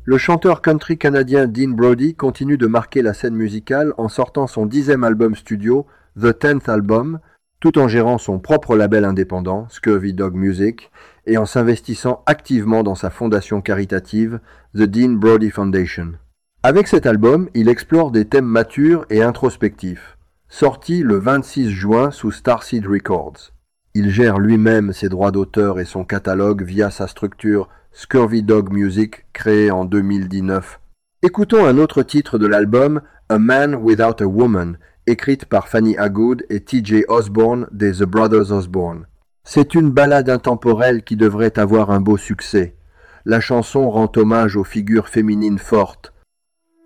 Le chanteur country canadien Dean Brody continue de marquer la scène musicale en sortant son 10e album studio, The 10th Album, tout en gérant son propre label indépendant, Scurvy Dog Music, et en s'investissant activement dans sa fondation caritative, The Dean Brody Foundation. Avec cet album, il explore des thèmes matures et introspectifs. Sorti le 26 juin sous Starseed Records. Il gère lui-même ses droits d'auteur et son catalogue via sa structure Scurvy Dog Music créée en 2019. Écoutons un autre titre de l'album, A Man Without a Woman, écrite par Fanny Agood et TJ Osborne des The Brothers Osborne. C'est une ballade intemporelle qui devrait avoir un beau succès. La chanson rend hommage aux figures féminines fortes,